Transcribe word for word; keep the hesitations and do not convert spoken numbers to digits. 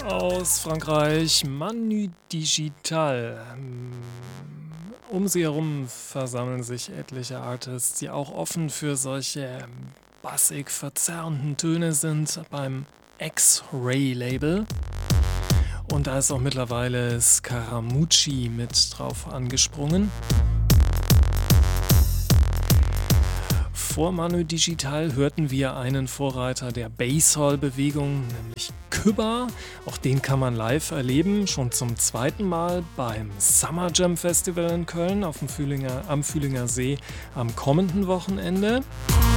Aus Frankreich, Manu Digital. Um sie herum versammeln sich etliche Artists, die auch offen für solche bassig verzerrenden Töne sind beim X-Ray-Label. Und da ist auch mittlerweile Scaramucci mit drauf angesprungen. Vor Manu Digital hörten wir einen Vorreiter der Basshall-Bewegung, nämlich Kübba. Auch den kann man live erleben, schon zum zweiten Mal beim Summer Jam Festival in Köln auf dem Fühlinger, am Fühlinger See am kommenden Wochenende.